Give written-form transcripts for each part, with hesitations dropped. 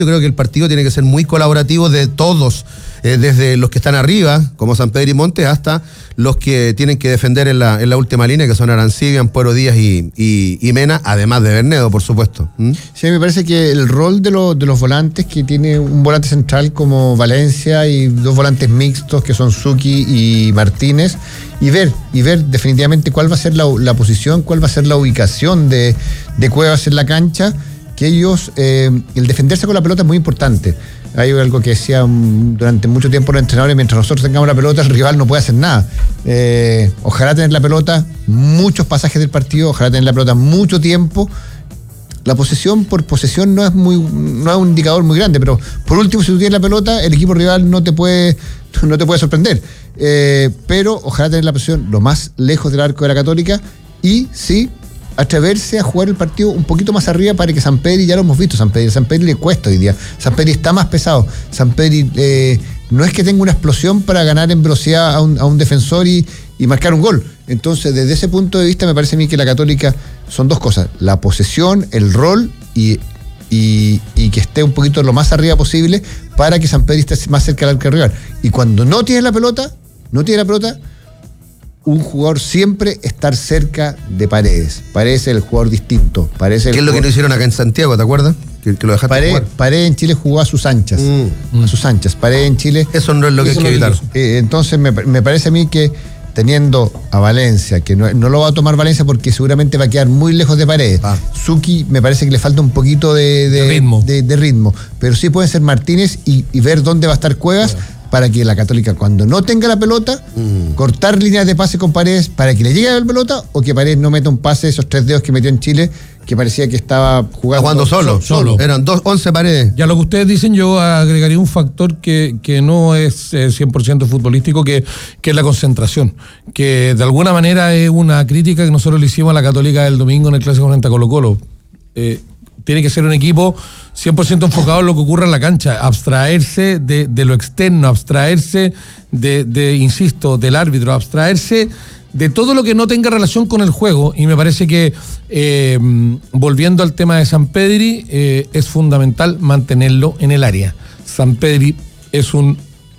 Yo creo que el partido tiene que ser muy colaborativo de todos, desde los que están arriba, como San Pedro y Montes, hasta los que tienen que defender en la última línea, que son Arancibia, Ampuero Díaz y Mena, además de Bernedo, por supuesto. Sí, me parece que el rol de los volantes, que tiene un volante central como Valencia y dos volantes mixtos que son Zucchi y Martínez, y ver definitivamente cuál va a ser la posición, cuál va a ser la ubicación de Cuevas en la cancha, que ellos, el defenderse con la pelota es muy importante. Hay algo que decía durante mucho tiempo los entrenadores: mientras nosotros tengamos la pelota, el rival no puede hacer nada. Ojalá tener la pelota muchos pasajes del partido, ojalá tener la pelota mucho tiempo. La posesión por posesión no es un indicador muy grande, pero por último, si tú tienes la pelota, el equipo rival no te puede sorprender. Pero ojalá tener la posesión lo más lejos del arco de la Católica y sí atreverse a jugar el partido un poquito más arriba para que Sampedri, ya lo hemos visto, Sampedri le cuesta hoy día, Sampedri está más pesado, Sampedri no es que tenga una explosión para ganar en velocidad a un defensor y marcar un gol. Entonces, desde ese punto de vista, me parece a mí que la Católica son dos cosas: la posesión, el rol y que esté un poquito lo más arriba posible para que Sampedri esté más cerca del arco rival. Y cuando no tiene la pelota, un jugador siempre estar cerca de Paredes. Paredes es el jugador distinto. ¿Qué es lo que no hicieron acá en Santiago, te acuerdas? Que lo dejaste jugar. Paredes en Chile jugó a sus anchas. A sus anchas. Paredes en Chile. Eso no es lo que hay que evitar. Entonces me parece a mí que teniendo a Valencia, que no lo va a tomar Valencia porque seguramente va a quedar muy lejos de Paredes. Zucchi me parece que le falta un poquito de ritmo. Pero sí puede ser Martínez y ver dónde va a estar Cuevas. Para que la Católica, cuando no tenga la pelota, cortar líneas de pase con Paredes para que le llegue la pelota, o que Paredes no meta un pase, esos 3 dedos que metió en Chile, que parecía que estaba jugando solo. Eran 11 Paredes. Ya lo que ustedes dicen, yo agregaría un factor que no es 100% futbolístico, que es la concentración, que de alguna manera es una crítica que nosotros le hicimos a la Católica el domingo en el Clásico frente a Colo-Colo. Tiene que ser un equipo 100% enfocado en lo que ocurre en la cancha, abstraerse de lo externo, abstraerse insisto, del árbitro, abstraerse de todo lo que no tenga relación con el juego. Y me parece que, volviendo al tema de Sampedri, es fundamental mantenerlo en el área. Sampedri es un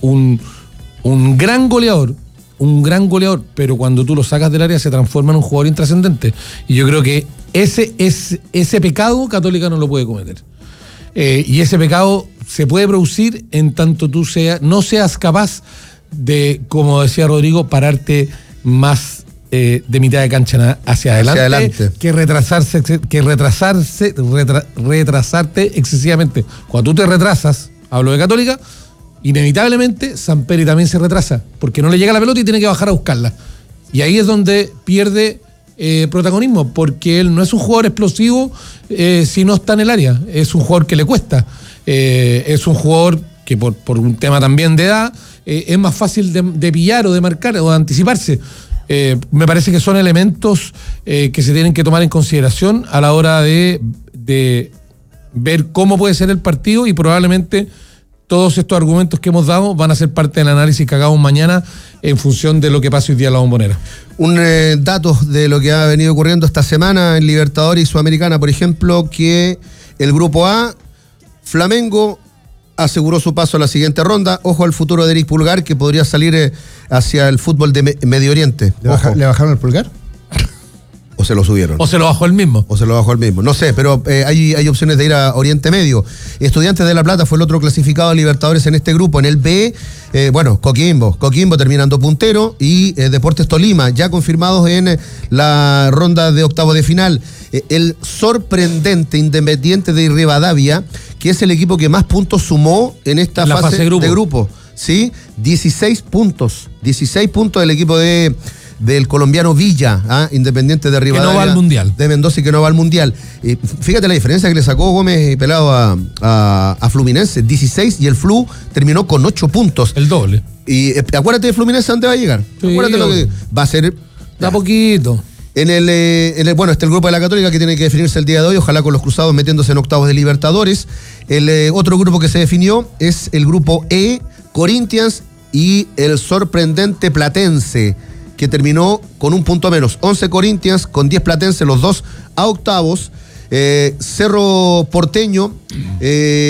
gran goleador, pero cuando tú lo sacas del área se transforma en un jugador intrascendente. Y yo creo que ese pecado Católica no lo puede cometer. Y ese pecado se puede producir en tanto tú no seas capaz de, como decía Rodrigo, pararte más de mitad de cancha hacia adelante. Que retrasarte excesivamente. Cuando tú te retrasas, hablo de Católica, inevitablemente Sampedri también se retrasa, porque no le llega la pelota y tiene que bajar a buscarla. Y ahí es donde pierde protagonismo, porque él no es un jugador explosivo si no está en el área, es un jugador que le cuesta, es un jugador que por un tema también de edad es más fácil de pillar o de marcar o de anticiparse. Me parece que son elementos que se tienen que tomar en consideración a la hora de ver cómo puede ser el partido, y probablemente todos estos argumentos que hemos dado van a ser parte del análisis que hagamos mañana en función de lo que pase hoy día en la Bombonera. Un dato de lo que ha venido ocurriendo esta semana en Libertadores y Sudamericana, por ejemplo, que el Grupo A, Flamengo aseguró su paso a la siguiente ronda. Ojo al futuro de Eric Pulgar, que podría salir hacia el fútbol de Medio Oriente. ¿Le bajaron el pulgar? ¿O se lo subieron? ¿O se lo bajó el mismo? No sé, pero hay opciones de ir a Oriente Medio. Estudiantes de La Plata fue el otro clasificado a Libertadores en este grupo. En el B, Coquimbo terminando puntero, y Deportes Tolima ya confirmados en la ronda de octavos de final. El sorprendente Independiente de Rivadavia, que es el equipo que más puntos sumó en esta fase de grupo. ¿Sí? 16 puntos del equipo del colombiano Villa, Independiente de Rivadavia. Que no va al Mundial. De Mendoza, y que no va al Mundial. Fíjate la diferencia que le sacó Gómez Pelado a Fluminense, 16, y el Flu terminó con 8 puntos. El doble. Y acuérdate de Fluminense, ¿dónde va a llegar? Sí, acuérdate lo que va a ser. Da poquito. Está el grupo de la Católica, que tiene que definirse el día de hoy, ojalá con los cruzados metiéndose en octavos de Libertadores. El otro grupo que se definió es el grupo E, Corinthians y el sorprendente Platense, que terminó con un punto menos. 11 Corinthians con 10 Platense, los dos a octavos. Cerro Porteño